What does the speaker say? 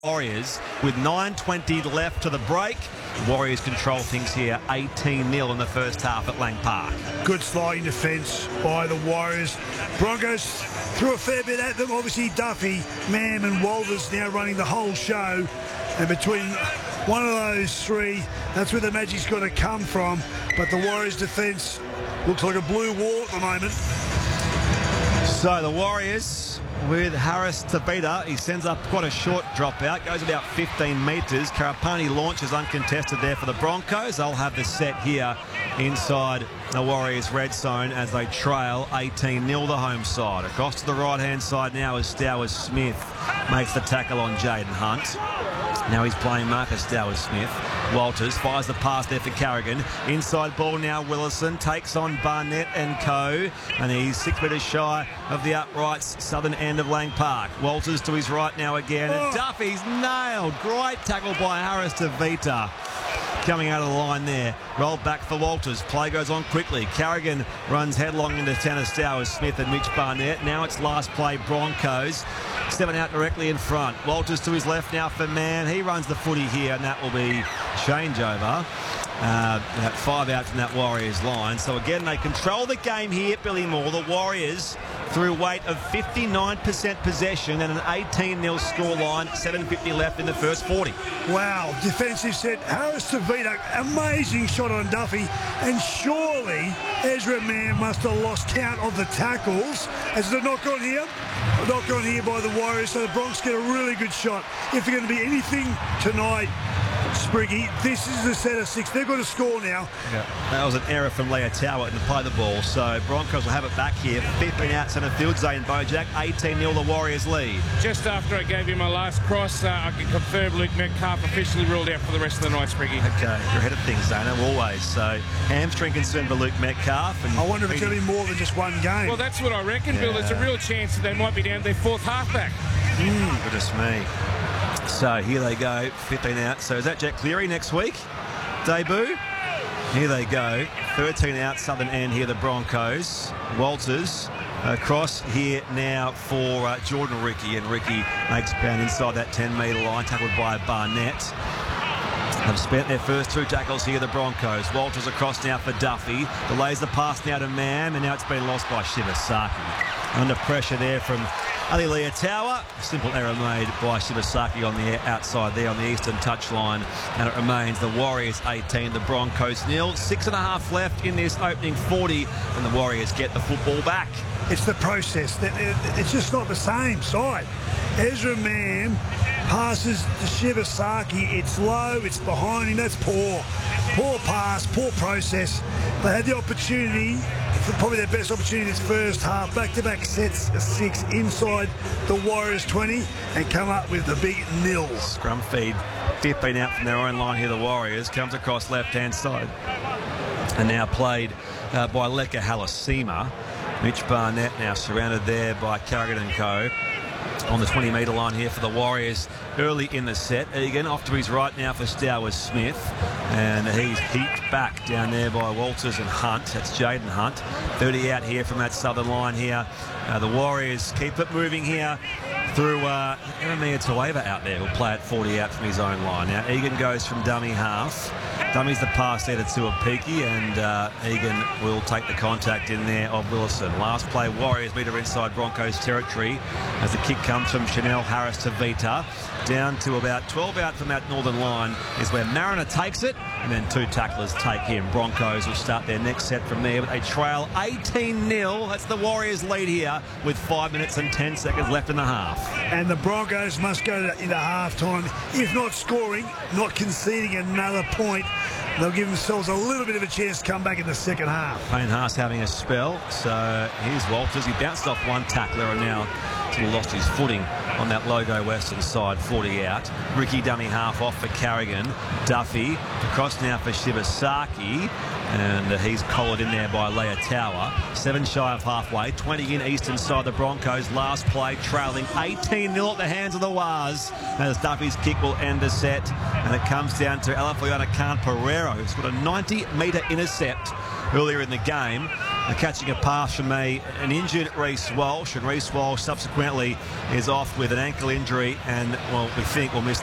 Warriors with 9:20 left to the break. Warriors control things here 18-0 in the first half at Lang Park. Good sliding defence by the Warriors. Broncos threw a fair bit at them. Obviously Duffy, Mam and Walters now running the whole show. And between one of those three, that's where the magic's got to come from. But the Warriors defence looks like a blue wall at the moment. So the Warriors with Harris Tavita, he sends up quite a short dropout, goes about 15 metres. Karapani launches uncontested there for the Broncos. They'll have the set here inside the Warriors red zone as they trail 18-0 the home side. Across to the right-hand side now as Stowers Smith makes the tackle on Jaden Hunt. Now he's playing Marcus Stowers Smith. Walters fires the pass there for Carrigan. Inside ball now, Willison takes on Barnett and co. And he's 6 metres shy of the uprights, southern end of Lang Park. Walters to his right now again. And Duffy's nailed. Great tackle by Harris Tavita. Coming out of the line there. Rolled back for Walters. Play goes on quickly. Carrigan runs headlong into Tanner Stowers Smith and Mitch Barnett. Now it's last play Broncos. 7 out directly in front. Walters to his left now for Mann. He runs the footy here and that will be changeover. 5 out from that Warriors line. So again, they control the game here, Billy Moore. The Warriors through weight of 59% possession and an 18-0 scoreline, 7:50 left in the first 40. Wow, defensive set. Harris Tavita, amazing shot on Duffy. And surely Ezra Mann must have lost count of the tackles. As the knock on here, a knock on here by the Warriors. So the Bronx get a really good shot. If they're going to be anything tonight, Spriggy, this is the set of 6. They've got to score now. Yeah. That was an error from Leotawa to play the ball. So Broncos will have it back here. 15 out centre field, Zane Bojack. 18-0 the Warriors lead. Just after I gave you my last cross, I can confirm Luke Metcalf officially ruled out for the rest of the night, Spriggy. Okay, you're ahead of things, Zano, always. So hamstring concern for Luke Metcalf. And I wonder if it's going to be more than just one game. Well, that's what I reckon, Bill. There's a real chance that they might be down their fourth halfback. Goodness me. So here they go, 15 out. So is that Jack Cleary next week? Debut? Here they go, 13 out, southern end here, the Broncos. Walters across here now for Jordan Ricky, and Ricky makes ground inside that 10-metre line, tackled by Barnett. Have spent their first 2 tackles here, the Broncos. Walters across now for Duffy. Delays the pass now to Mam, and now it's been lost by Shibasaki. Under pressure there from Ali Leotawa. Simple error made by Shibasaki on the outside there on the eastern touchline. And it remains the Warriors 18, the Broncos 0. 6.5 left in this opening 40, and the Warriors get the football back. It's the process. It's just not the same side. Ezra Mam passes to Shibasaki. It's low, it's behind him. That's poor. Poor pass, poor process. They had the opportunity, probably their best opportunity this first half. Back-to-back sets of 6 inside the Warriors 20 and come up with the big nils. Scrum feed, 15 out from their own line here, the Warriors. Comes across left-hand side. And now played by Leka Halasima. Mitch Barnett now surrounded there by Carrigan and co. On the 20-metre line here for the Warriors early in the set. Egan off to his right now for Stowers Smith. And he's heaped back down there by Walters and Hunt. That's Jaden Hunt. 30 out here from that southern line here. The Warriors keep it moving here through Eremia Tueva out there. Will play at 40 out from his own line. Now Egan goes from dummy half. Dummy's the pass there to Tuapiki, and Egan will take the contact in there of Willison. Last play, Warriors meter inside Broncos territory as the kick comes from Chanel Harris Tavita. Down to about 12 out from that northern line is where Mariner takes it, and then 2 tacklers take him. Broncos will start their next set from there, but they trail 18-0. That's the Warriors lead here with 5 minutes and 10 seconds left in the half. And the Broncos must go into half-time. If not scoring, not conceding another point, they'll give themselves a little bit of a chance to come back in the second half. Payne Haas having a spell. So here's Walters. He bounced off one tackler and now sort of lost his footing on that Logo Western side, 40 out. Ricky dummy half off for Carrigan. Duffy across now for Shibasaki. And he's collared in there by Leotawa. 7 shy of halfway. 20 in eastern side the Broncos. Last play trailing 18-0 at the hands of the Waz. As Duffy's kick will end the set. And it comes down to Alafoyana Khan Pereira, who's got a 90-metre intercept earlier in the game. catching a pass from an injured Reece Walsh, and Reece Walsh subsequently is off with an ankle injury and, well, we think will miss